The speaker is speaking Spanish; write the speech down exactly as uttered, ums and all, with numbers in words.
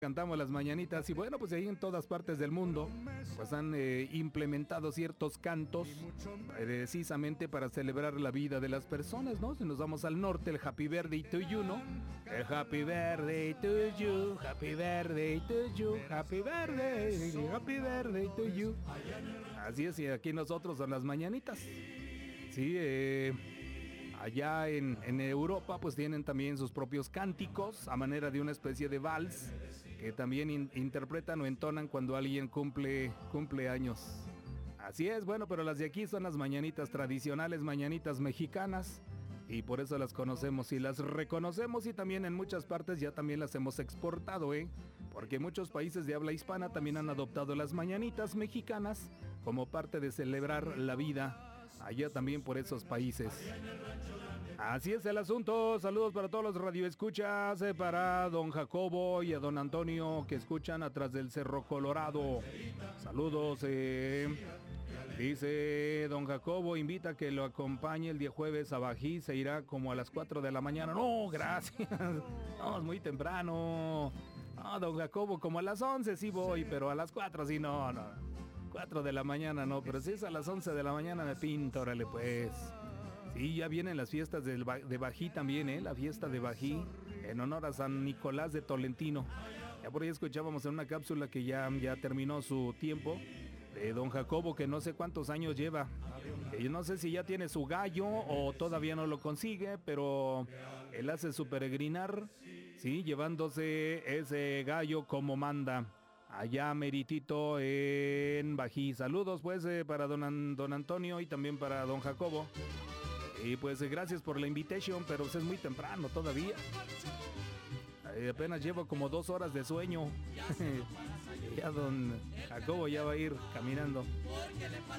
Cantamos las mañanitas y bueno, pues ahí en todas partes del mundo pues han eh, implementado ciertos cantos eh, precisamente para celebrar la vida de las personas, ¿no? Si nos vamos al norte, el Happy Birthday to You, ¿no? El Happy Birthday to You, Happy Birthday to You, Happy Birthday, Happy Birthday to You. Así es, y aquí nosotros son las mañanitas. Sí, eh... allá en, en Europa pues tienen también sus propios cánticos a manera de una especie de vals que también in, interpretan o entonan cuando alguien cumple, cumple años. Así es, bueno, pero las de aquí son las mañanitas tradicionales, mañanitas mexicanas, y por eso las conocemos y las reconocemos, y también en muchas partes ya también las hemos exportado, ¿eh? Porque muchos países de habla hispana también han adoptado las mañanitas mexicanas como parte de celebrar la vida allá también por esos países. Así es el asunto. Saludos para todos los radioescuchas, eh, para don Jacobo y a don Antonio que escuchan atrás del Cerro Colorado. Saludos. Eh. Dice don Jacobo, invita a que lo acompañe el día jueves a Bají, se irá como a las cuatro de la mañana. No, gracias. No, es muy temprano. No, don Jacobo, como a las once sí voy, pero a las cuatro sí no, no. cuatro de la mañana no, pero si es a las once de la mañana me pinto, órale pues. Sí, ya vienen las fiestas del, de Bají también, ¿eh? La fiesta de Bají, en honor a San Nicolás de Tolentino. Ya por ahí escuchábamos en una cápsula que ya, ya terminó su tiempo, de don Jacobo, que no sé cuántos años lleva. Yo no sé si ya tiene su gallo o todavía no lo consigue, pero él hace su peregrinar, sí, llevándose ese gallo como manda. Allá meritito en Bají. Saludos pues eh, para don, An- don Antonio y también para don Jacobo. Y pues eh, gracias por la invitación, pero pues, es muy temprano todavía. Eh, apenas llevo como dos horas de sueño. Ya don Jacobo ya va a ir caminando.